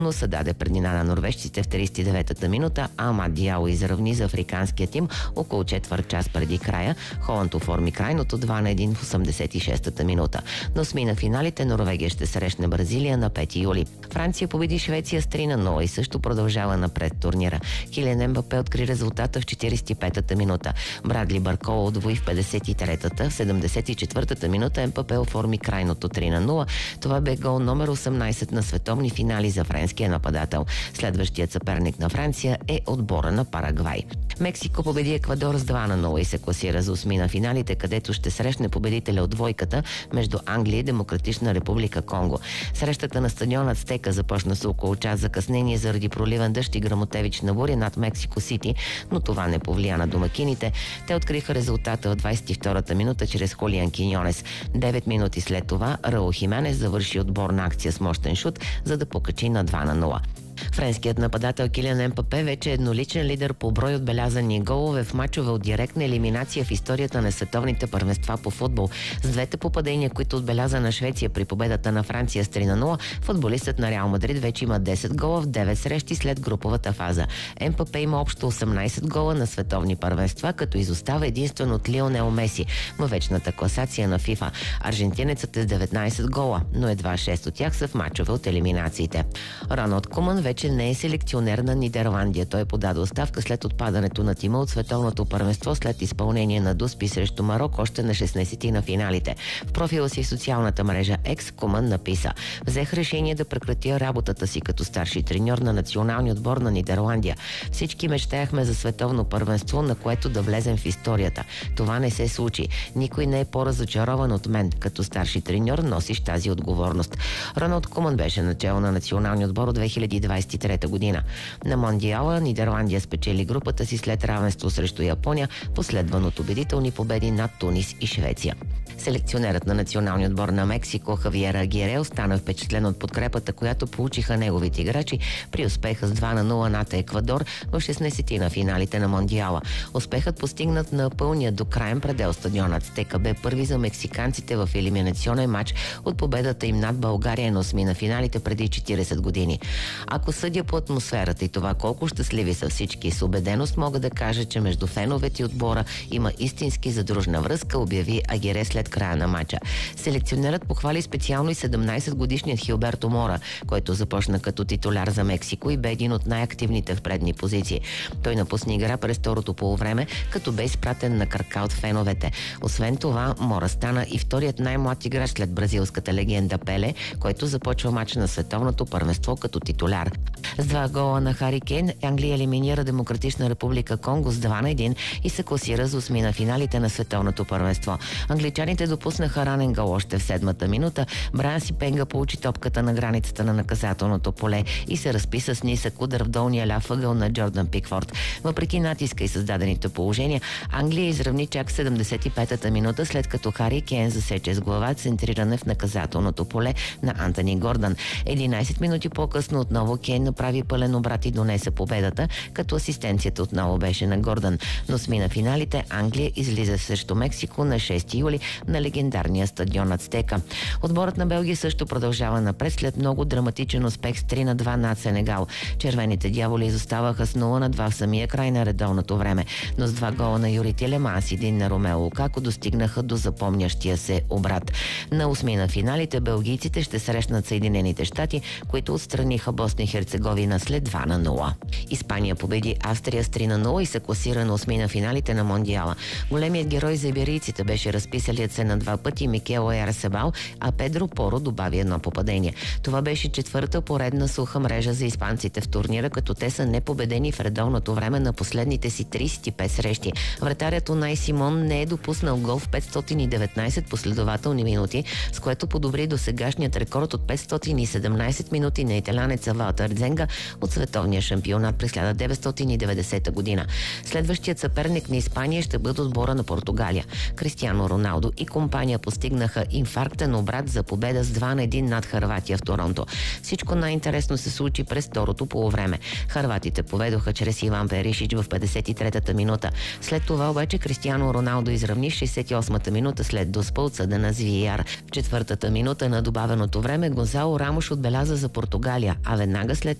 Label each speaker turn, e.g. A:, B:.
A: но се даде преднина на норвежците в 39-та минута, а Амад Диало изравни за африканския тим около четвърт час преди края. Холанд оформи крайното 2-1 в 86-та минута. Но смина финалите Норвегия ще срещне Бразилия на 5 юли. Франция победи Швеция с 3-0 и също продължава напред турнира. Килиан Ембапе откри резултата в 45-та минута. Брадли Баркола удвои в 53-та. В 74-та минута Ембапе оформи крайното 3-0. Това бе гол номер 18 на световни финали за френския нападател. Следващият съперник на Франция е отбора на Парагвай. Мексико победи Еквадор с 2-0 и се класира за осми на финалите, където ще срещне победителя от двойката между Англия и Демократична република Конго. Срещата на стадион Ацтека започна с около час закъснение заради проливен дъжд и гръмотевична буря над Мексико Сити, но това не повлия на домакините. Те откриха резултата в 22-та минута чрез Хулиан Киньонес. 9 минути след това Раул Хименес завърши отборна акция с мощен шут, за да покачи на 2-0. Френският нападател Килиан Ембапе вече е едноличен лидер по брой отбелязани голове в мачове от директна елиминация в историята на световните първенства по футбол. С двете попадения, които отбеляза на Швеция при победата на Франция с 3-0, футболистът на Реал Мадрид вече има 10 гола в 9 срещи след груповата фаза. Ембапе има общо 18 гола на световни първенства, като изостава единствено от Лионел Меси във вечната класация на ФИФА. Аржентинецът е с 19 гола, но едва 6 от тях са в мачове от елиминациите. Роналд Куман вече не е селекционер на Нидерландия. Той подаде оставка след отпадането на тима от световното първенство след изпълнение на дуспи срещу Марокко още на 16-ти на финалите. В профила си в социалната мрежа X Куман написа: "Взех решение да прекратя работата си като старши треньор на националния отбор на Нидерландия. Всички мечтаяхме за световно първенство, на което да влезем в историята. Това не се случи. Никой не е по-разочарован от мен. Като старши треньор носиш тази отговорност." Роналд Куман беше начало на националния отбор от 2023 година. На Мондиала Нидерландия спечели групата си след равенство срещу Япония, последван от убедителни победи над Тунис и Швеция. Селекционерът на националния отбор на Мексико Хавиер Агире остана впечатлен от подкрепата, която получиха неговите играчи при успеха с 2-0 над Еквадор в 16-ти на финалите на Мондиала. Успехът, постигнат на пълния до краен предел стадион Ацтека, бе първи за мексиканците в елиминационен матч от победата им над България на осми на финалите преди 40 години. Ако съдя по атмосферата и това колко щастливи са всички, с убеденост мога да кажа, че между феновете и отбора има истински задружна връзка, обяви Агире след края на матча. Селекционерът похвали специално и 17-годишният Хилберто Мора, който започна като титуляр за Мексико и бе един от най-активните в предни позиции. Той напусна игра през второто полувреме, като бе изпратен на крака от феновете. Освен това, Мора стана и вторият най-млад играч след бразилската легенда Пеле, който започва матча на световното първенство като титуляр. С 2 гола на Хари Кейн, Англия елиминира Демократична република Конго с 2-1 и се класира за осми на финалите на световното първенство. Англичаните допуснаха ранен гол още в 7-та минута. Брайан Сипенга получи топката на границата на наказателното поле и се разписа с нисък удар в долния ляв ъгъл на Джордан Пикфорд. Въпреки натиска и създадените положения, Англия изравни чак 75-та минута, след като Хари Кейн засече с глава центриране в наказателното поле на Антони Гордън. 11 минути по-късно отново Кейн направи пълен обрат и донесе победата, като асистенцията отново беше на Гордън. Но смина финалите, Англия излиза срещу Мексико на 6 юли на легендарния стадион Ацтека. Отборът на Белгия също продължава напред след много драматичен успех с 3-2 над Сенегал. Червените дяволи изоставаха с 0-2 в самия край на редовното време, но с 2 гола на Юри Телеманс и 1 на Ромело Лукако достигнаха до запомнящия се обрат. На осми на финалите белгийците ще срещнат Съединените щати, които отстраниха Босна и Херцеговина след 2-0. Испания победи Австрия с 3-0 и се класира на осми на финалите на Мондиала. Големият герой за иберийците беше разписалият се на 2 пъти Микел Оярсебал, а Педро Поро добави 1 попадение. Това беше 4-та поредна суха мрежа за испанците в турнира, като те са непобедени в редовното време на последните си 35 срещи. Вратарят Унай Симон не е допуснал гол в 519 последователни минути, с което подобри досегашният рекорд от 517 минути на италянеца Валтер Дзенга ранга от световния шампионат през 1990 година. Следващият съперник на Испания ще бъде отбора на Португалия. Кристиано Роналдо и компания постигнаха инфарктен обрат за победа с 2-1 над Хърватия в Торонто. Всичко най-интересно се случи през второто полувреме. Хърватите поведоха чрез Иван Перишич в 53-та минута. След това обаче Кристиано Роналдо изравни в 68-та минута след доспа от съда на VAR. В четвъртата минута на добавеното време Гонзало Рамош отбеляза за Португалия, а веднага след